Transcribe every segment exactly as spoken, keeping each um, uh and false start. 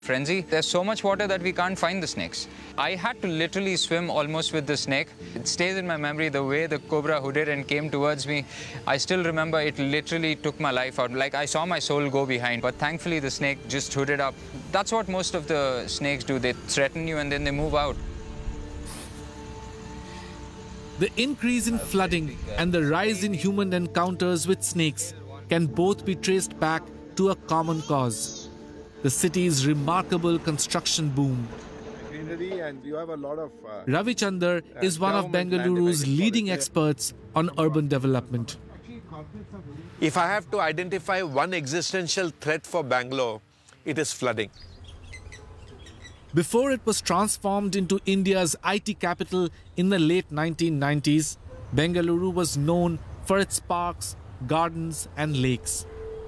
Frenzy, there's so much water that we can't find the snakes. I had to literally swim almost with the snake. It stays in my memory the way the cobra hooded and came towards me. I still remember it literally took my life out. Like I saw my soul go behind, but thankfully the snake just hooded up. That's what most of the snakes do. They threaten you and then they move out. The increase in flooding and the rise in human encounters with snakes can both be traced back to a common cause: the city's remarkable construction boom. And you have a lot of, uh, Ravi Chandar is one of Bengaluru's leading experts on urban development. If I have to identify one existential threat for Bangalore, it is flooding. Before it was transformed into India's I T capital in the late nineteen nineties, Bengaluru was known for its parks, gardens and lakes.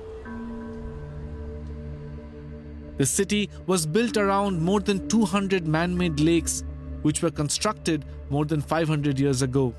The city was built around more than two hundred man-made lakes, which were constructed more than five hundred years ago.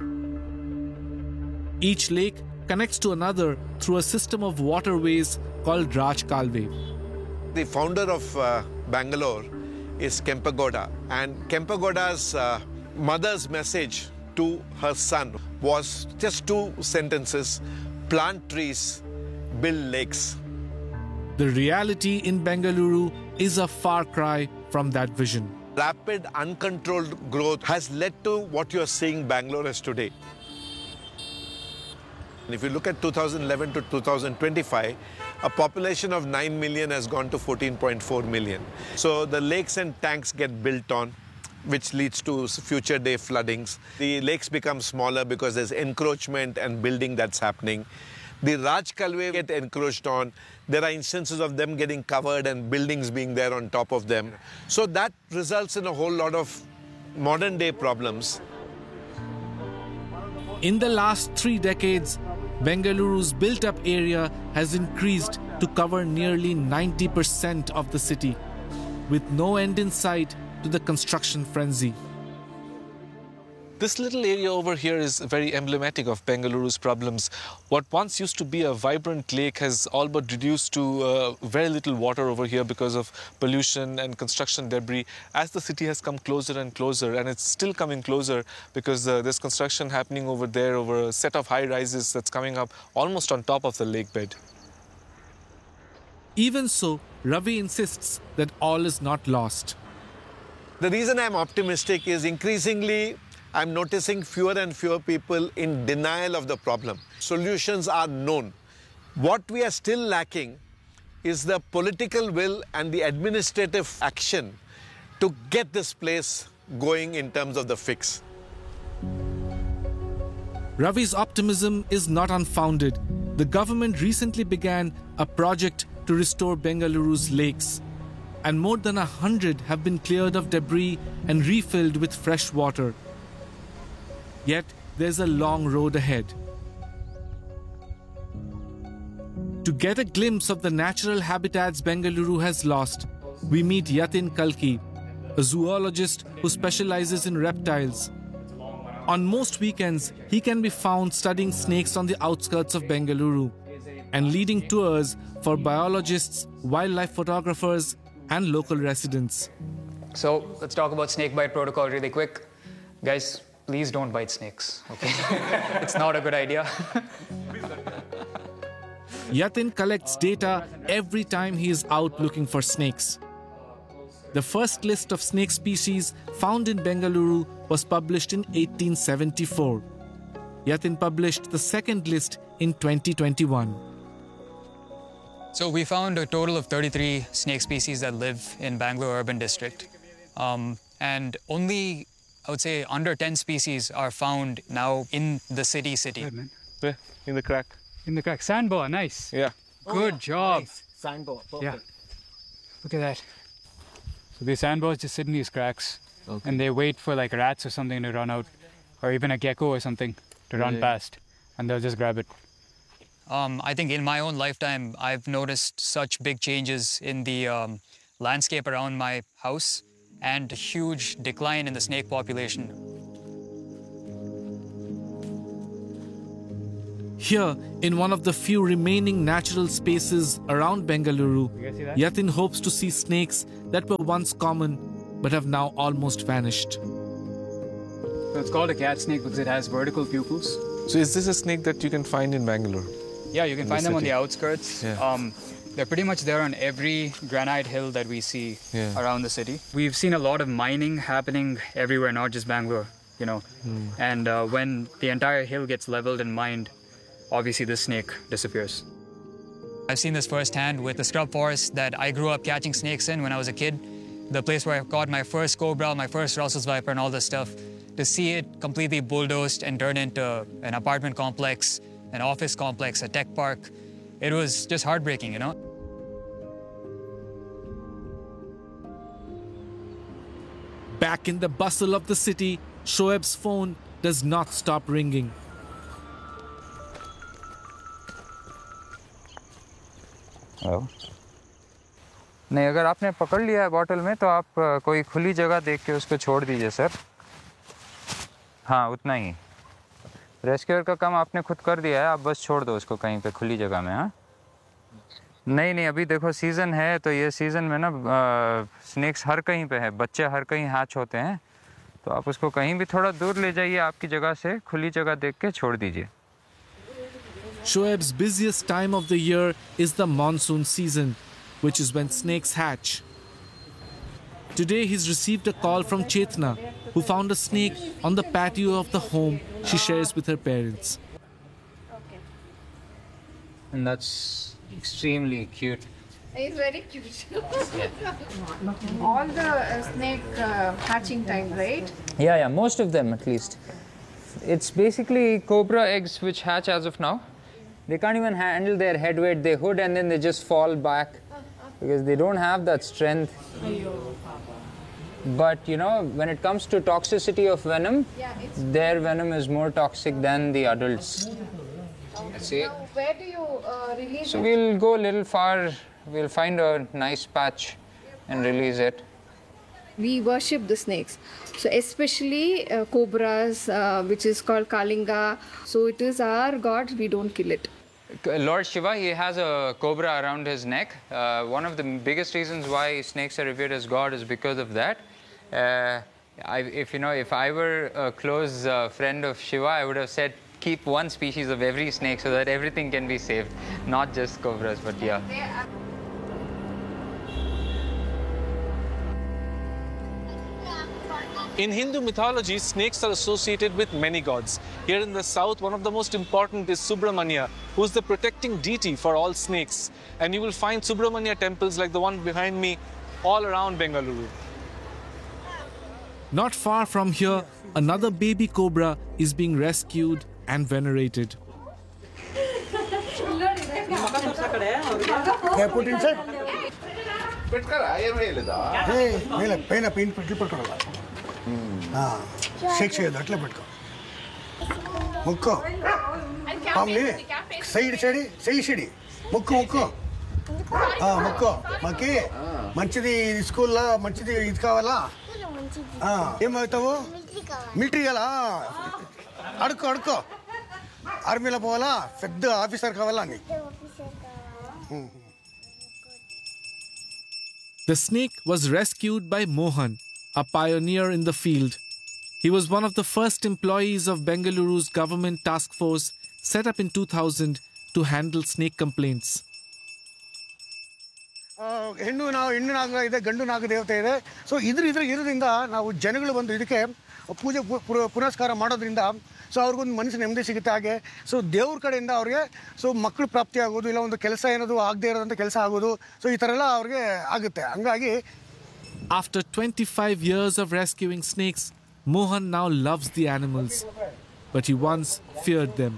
Each lake connects to another through a system of waterways called Raj Kalve. The founder of uh, Bangalore is Kempegowda, and Kempegowda's uh, mother's message to her son was just two sentences: plant trees, build lakes. The reality in Bengaluru is a far cry from that vision. Rapid, uncontrolled growth has led to what you're seeing Bangalore as today. And if you look at two thousand eleven to two thousand twenty-five, a population of nine million has gone to fourteen point four million. So the lakes and tanks get built on, which leads to future day floodings. The lakes become smaller because there's encroachment and building that's happening. The Raj Kalve get encroached on. There are instances of them getting covered and buildings being there on top of them. So that results in a whole lot of modern day problems. In the last three decades, Bengaluru's built-up area has increased to cover nearly ninety percent of the city, with no end in sight to the construction frenzy. This little area over here is very emblematic of Bengaluru's problems. What once used to be a vibrant lake has all but reduced to uh, very little water over here because of pollution and construction debris as the city has come closer and closer, and it's still coming closer because uh, there's construction happening over there over a set of high rises that's coming up almost on top of the lake bed. Even so, Ravi insists that all is not lost. The reason I'm optimistic is increasingly I'm noticing fewer and fewer people in denial of the problem. Solutions are known. What we are still lacking is the political will and the administrative action to get this place going in terms of the fix. Ravi's optimism is not unfounded. The government recently began a project to restore Bengaluru's lakes, and more than a hundred have been cleared of debris and refilled with fresh water. Yet, there's a long road ahead. To get a glimpse of the natural habitats Bengaluru has lost, we meet Yatin Kalki, a zoologist who specializes in reptiles. On most weekends, he can be found studying snakes on the outskirts of Bengaluru and leading tours for biologists, wildlife photographers, and local residents. So let's talk about snake bite protocol really quick. Guys, please don't bite snakes, okay? It's not a good idea. Yatin collects data every time he is out looking for snakes. The first list of snake species found in Bengaluru was published in eighteen seventy-four. Yatin published the second list in twenty twenty-one. So we found a total of thirty-three snake species that live in Bangalore Urban District. Um, and only, I would say, under ten species are found now in the city city. Where? In the crack. In the crack. Sand boa, nice. Yeah. Good oh, yeah. job. Nice. Sand boa, perfect. Yeah. Look at that. So these sand boas just sit in these cracks, Okay. and they wait for like rats or something to run out, or even a gecko or something to run Yeah. past, and they'll just grab it. Um, I think in my own lifetime, I've noticed such big changes in the um, landscape around my house and a huge decline in the snake population. Here, in one of the few remaining natural spaces around Bengaluru, Yatin hopes to see snakes that were once common but have now almost vanished. So it's called a cat snake because it has vertical pupils. So is this a snake that you can find in Bangalore? Yeah, you can In find the them on city. the outskirts. Yeah. Um, they're pretty much there on every granite hill that we see Yeah. around the city. We've seen a lot of mining happening everywhere, not just Bangalore, you know. Hmm. And uh, when the entire hill gets leveled and mined, obviously this snake disappears. I've seen this firsthand with the scrub forest that I grew up catching snakes in when I was a kid. The place where I caught my first cobra, my first Russell's viper and all this stuff. To see it completely bulldozed and turned into an apartment complex, an office complex, a tech park, it was just heartbreaking, you know? Back in the bustle of the city, Shoaib's phone does not stop ringing. Hello नहीं, अगर आपने पकड़ लिया है bottle में तो आप अ, कोई खुली जगह देख के उसको छोड़ दीजिए सर. हाँ, उतना ही. रेस्क्यूअर का काम आपने खुद कर दिया है, आप बस छोड़ दो उसको कहीं पे खुली जगह में. हाँ, नहीं नहीं, अभी देखो सीज़न है तो ये सीज़न में ना स्नेक्स हर कहीं पे है, बच्चे हर कहीं हैच होते हैं, तो आप उसको कहीं भी थोड़ा दूर ले जाइए आपकी जगह से, खुली जगह देख के छोड़ दीजिए. Shoaib's busiest time of the year is the monsoon season, which is when snakes hatch. Today he's received a call from Chetna, who found a snake on the patio of the home she shares with her parents. And that's extremely cute. It's very cute. All the uh, snake uh, hatching time, right? Yeah, yeah, most of them at least. It's basically cobra eggs which hatch as of now. They can't even handle their head weight. They hood and then they just fall back because they don't have that strength. But you know, when it comes to toxicity of venom, Yeah, it's. their venom is more toxic than the adults. See? Now, where do you uh, release So it? we'll go a little far. We'll find a nice patch and release it. We worship the snakes. So especially uh, cobras, uh, which is called Kalinga. So it is our god. We don't kill it. Lord Shiva, he has a cobra around his neck. Uh, one of the biggest reasons why snakes are revered as God is because of that. Uh, I, if you know, if I were a close uh, friend of Shiva, I would have said keep one species of every snake so that everything can be saved, not just cobras, but yeah. In Hindu mythology, snakes are associated with many gods. Here in the south, one of the most important is Subramanya, who is the protecting deity for all snakes. And you will find Subramanya temples like the one behind me all around Bengaluru. Not far from here, another baby cobra is being rescued and venerated. put inside. Hey, ಮೇಲೆ ಪೈನ pine petal ಪಟ್ಕೊಡಲ್ಲ ಹಾಂ shake చేయదు అట్లే పెట్టుకో ముక్కో మామూలు side side సై CD ముక్కు ముక్కు ముక్కో మాకి మంచిది స్కూల్లో మంచిది ఇది కావాలా ఏమవుతావు మిలిటరీ కదా అడుక్కో అడుక్కో ఆర్మీలో పోవాలా పెద్ద ఆఫీసర్ కావాలా అని The snake was rescued by Mohan, a pioneer in the field. He was one of the first employees of Bengaluru's government task force set up in two thousand to handle snake complaints. ಹೆಣ್ಣು ನಾವು ಹೆಣ್ಣು ನಾಗ ಇದೆ ಗಂಡು ನಾಗ ದೇವತೆ ಇದೆ so ಇದ್ರ ಇದ್ರ ಇರೋದ್ರಿಂದ ನಾವು ಜನಗಳು ಬಂದು ಇದಕ್ಕೆ ಪೂಜೆ ಪುನಸ್ಕಾರ ಮಾಡೋದ್ರಿಂದ ಸೊ ಅವ್ರಿಗೊಂದು ಮನಸ್ಸು ನೆಮ್ಮದಿ ಸಿಗುತ್ತೆ. ಹಾಗೆ ಸೊ ದೇವ್ರ ಕಡೆಯಿಂದ ಅವ್ರಿಗೆ ಸೊ ಮಕ್ಕಳು ಪ್ರಾಪ್ತಿ ಆಗೋದು, ಇಲ್ಲ ಒಂದು ಕೆಲಸ ಏನದು ಆಗದೆ ಇರೋದಂಥ ಕೆಲಸ ಆಗೋದು, ಸೊ ಈ ಥರ ಎಲ್ಲ ಅವ್ರಿಗೆ ಆಗುತ್ತೆ. ಹಂಗಾಗಿ After twenty-five years of rescuing snakes, Mohan now loves the animals, but he once feared them.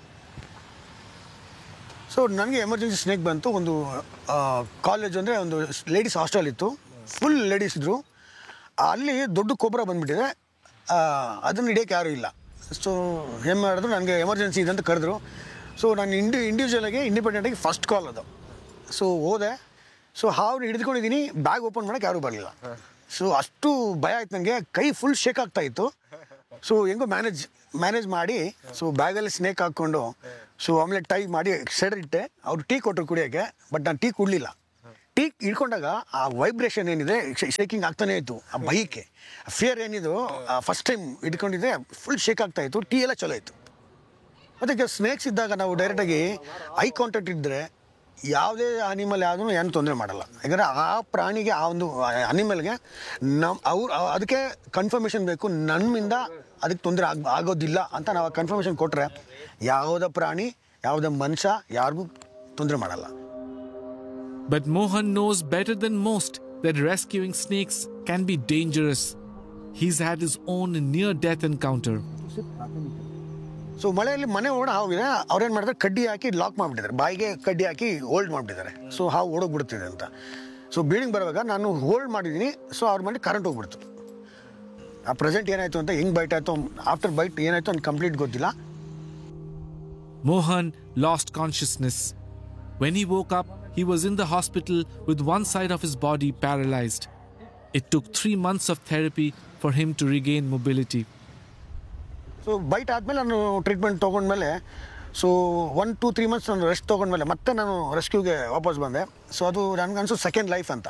So ನನಗೆ ಎಮರ್ಜೆನ್ಸಿ ಸ್ನೇಕ್ ಬಂತು. ಒಂದು ಕಾಲೇಜ್ ಅಂದರೆ ಒಂದು ಲೇಡೀಸ್ ಹಾಸ್ಟೆಲ್ ಇತ್ತು, ಫುಲ್ ಲೇಡೀಸ್ ಇದ್ದರು. ಅಲ್ಲಿ ದೊಡ್ಡ ಕೊಬ್ರ ಬಂದುಬಿಟ್ಟಿದೆ, ಅದನ್ನು ಹಿಡಿಯೋಕ್ಕೆ ಯಾರೂ ಇಲ್ಲ. ಸೊ ಏನು ಮಾಡಿದ್ರು, ನನಗೆ ಎಮರ್ಜೆನ್ಸಿ ಇದೆ ಅಂತ ಕರೆದ್ರು. ಸೊ ನಾನು ಇಂಡಿ ಇಂಡಿವಿಜುವಲಾಗಿ ಇಂಡಿಪೆಂಡೆಂಟಾಗಿ ಫಸ್ಟ್ ಕಾಲ್ ಅದು. ಸೊ ಹೋದೆ, ಸೊ ಹಾವು ಹಿಡಿದುಕೊಂಡಿದ್ದೀನಿ, ಬ್ಯಾಗ್ ಓಪನ್ ಮಾಡೋಕ್ಕೆ ಯಾರೂ ಬರಲಿಲ್ಲ. ಸೊ ಅಷ್ಟು ಭಯ ಆಯ್ತು ನನಗೆ, ಕೈ ಫುಲ್ ಶೇಕ್ ಆಗ್ತಾಯಿತ್ತು. ಸೊ ಹೆಂಗೋ ಮ್ಯಾನೇಜ್ ಮ್ಯಾನೇಜ್ ಮಾಡಿ ಸೊ ಬ್ಯಾಗಲ್ಲಿ ಸ್ನೇಕ್ ಹಾಕ್ಕೊಂಡು ಸೊ ಆಮೇಲೆ ಟೈ ಮಾಡಿ ಸೆಡ್ ಇಟ್ಟೆ. ಅವ್ರು ಟೀ ಕೊಟ್ಟರು ಕುಡಿಯೋಕ್ಕೆ, ಬಟ್ ನಾನು ಟೀ ಕುಡಲಿಲ್ಲ. ಟೀ ಹಿಡ್ಕೊಂಡಾಗ ಆ ವೈಬ್ರೇಷನ್ ಏನಿದೆ ಶೇಕಿಂಗ್ ಆಗ್ತಾನೆ ಇತ್ತು. ಆ ಭಯಕ್ಕೆ ಫಿಯರ್ ಏನಿದು ಫಸ್ಟ್ ಟೈಮ್ ಹಿಡ್ಕೊಂಡಿದ್ದೆ ಫುಲ್ ಶೇಕ್ ಆಗ್ತಾ ಇತ್ತು. ಟೀ ಎಲ್ಲ ಚಲೋ ಇತ್ತು. ಮತ್ತು ಸ್ನೇಕ್ಸ್ ಇದ್ದಾಗ ನಾವು ಡೈರೆಕ್ಟಾಗಿ ಐ ಕಾಂಟ್ಯಾಕ್ಟ್ ಇದ್ದರೆ ಯಾವುದೇ ಅನಿಮಲ್ ಯಾವುದೂ ಏನು ತೊಂದರೆ ಮಾಡಲ್ಲ. ಯಾಕಂದರೆ ಆ ಪ್ರಾಣಿಗೆ ಆ ಒಂದು ಅನಿಮಲ್ಗೆ ನಮ್ಮ ಅವ್ರು ಅದಕ್ಕೆ ಕನ್ಫರ್ಮೇಷನ್ ಬೇಕು, ನಮ್ಮಿಂದ ಅದಕ್ಕೆ ತೊಂದರೆ ಆಗ ಆಗೋದಿಲ್ಲ ಅಂತ ನಾವು ಕನ್ಫರ್ಮೇಷನ್ ಕೊಟ್ಟರೆ ಯಾವುದೇ ಪ್ರಾಣಿ ಯಾವುದೇ ಮನುಷ್ಯ ಯಾರಿಗೂ ತೊಂದರೆ ಮಾಡಲ್ಲ. But Mohan knows better than most that rescuing snakes can be dangerous. He's had his own near-death encounter. So ಮಳೆಯಲ್ಲಿ ಮನೆ ಓಡ ಹಾವಿದೆ, ಅವ್ರೇನು ಮಾಡ್ತಾರೆ, ಕಡ್ಡಿ ಹಾಕಿ ಲಾಕ್ ಮಾಡಿಬಿಟ್ಟಿದ್ದಾರೆ, ಬಾಯಿಗೆ ಕಡ್ಡಿ ಹಾಕಿ ಹೋಲ್ಡ್ ಮಾಡಿಬಿಟ್ಟಿದ್ದಾರೆ. ಸೊ ಹಾವು ಓಡೋಗ್ಬಿಡ್ತಿದೆ ಅಂತ. ಸೊ ಬೀಡಿಂಗ್ ಬರುವಾಗ ನಾನು ಹೋಲ್ಡ್ ಮಾಡಿದ್ದೀನಿ. ಸೊ ಅವ್ರ ಮನೆ ಕರೆಂಟ್ ಹೋಗ್ಬಿಡ್ತು. ಆ ಪ್ರೆಸೆಂಟ್ ಏನಾಯಿತು ಅಂತ, ಹೆಂಗೆ ಬೈಟ್ ಆಯಿತು, ಆಫ್ಟರ್ ಬೈಟ್ ಏನಾಯಿತು ಅಂತ ಕಂಪ್ಲೀಟ್ ಗೊತ್ತಿಲ್ಲ. Mohan lost consciousness. When he woke up, he was in the hospital with one side of his body paralyzed. It took three months of therapy for him to regain mobility. So byte ಆದಮೇಲೆ ನಾನು treatment ತೊಗೊಂಡ್ಮೇಲೆ so one to three months ನಾನು rest ತೊಗೊಂಡ್ಮೇಲೆ ಮತ್ತೆ ನಾನು ರೆಸ್ಕ್ಯೂಗೆ ವಾಪಸ್ ಬಂದೆ. So ಅದು ನನಗನ್ಸು second life ಅಂತ.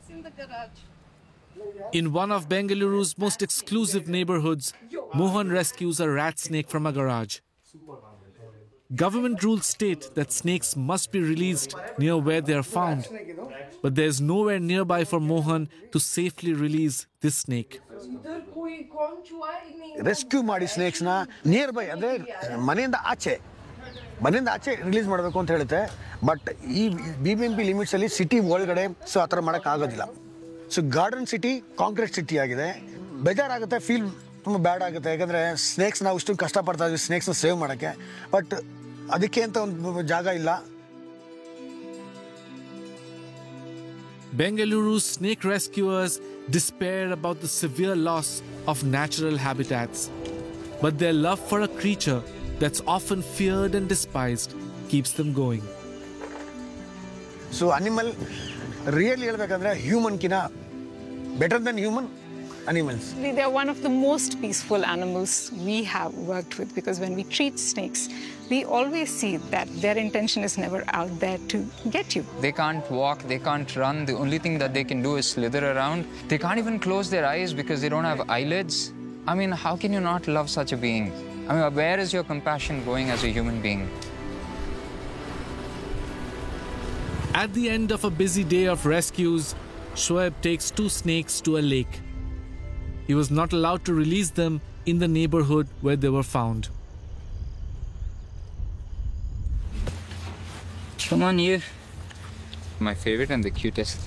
In one of Bengaluru's most exclusive neighborhoods, Mohan rescues a rat snake from a garage. Government rules state that snakes must be released near where they are found, but there's nowhere nearby for Mohan to safely release this snake. Rescue ಮಾಡಿ ಸ್ನೇಕ್ಸ್ನ near by ಅಂದರೆ ಮನೆಯಿಂದ ಆಚೆ ಮನೆಯಿಂದ ಆಚೆ release ಮಾಡಬೇಕು ಅಂತ ಹೇಳುತ್ತೆ. But ಈ B B M P ಲಿಮಿಟ್ಸಲ್ಲಿ city ಒಳಗಡೆ ಸೊ ಆ ಥರ ಮಾಡೋಕ್ಕಾಗೋದಿಲ್ಲ. So garden city concrete city ಆಗಿದೆ. ಬೇಜಾರಾಗುತ್ತೆ, ಫೀಲ್ ತುಂಬ ಬ್ಯಾಡ್ ಆಗುತ್ತೆ. ಯಾಕಂದರೆ ಸ್ನೇಕ್ಸ್ ನಾವು ಇಷ್ಟು ಕಷ್ಟಪಡ್ತಾ ಇದ್ವಿ ಸ್ನೇಕ್ಸ್ನ ಸೇವ್ ಮಾಡೋಕ್ಕೆ, ಬಟ್ ಅದಕ್ಕೆ ಅಂತ ಒಂದು ಜಾಗ ಇಲ್ಲ. Bengaluru's snake rescuers despair about the severe loss of natural habitats. But their love for a creature that's often feared and despised keeps them going. So animal really ಹೇಳ್ಬೇಕಂದ್ರೆ ಹ್ಯೂಮನ್ಕಿನ better then human animals. They are one of the most peaceful animals we have worked with, because when we treat snakes, we always see that their intention is never out there to get you. They can't walk, they can't run. The only thing that they can do is slither around. They can't even close their eyes because they don't have eyelids. I mean, how can you not love such a being? I mean, where is your compassion going as a human being? At the end of a busy day of rescues, Shoaib takes two snakes to a lake. He was not allowed to release them in the neighborhood where they were found. Come on, you. My favorite and the cutest.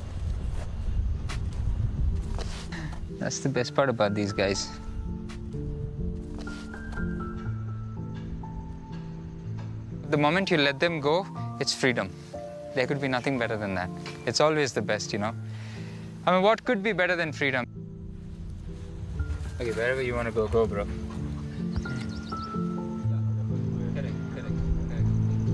That's the best part about these guys. The moment you let them go, it's freedom. There could be nothing better than that. It's always the best, you know. I mean, what could be better than freedom? Okay, wherever you want to go, go, bro.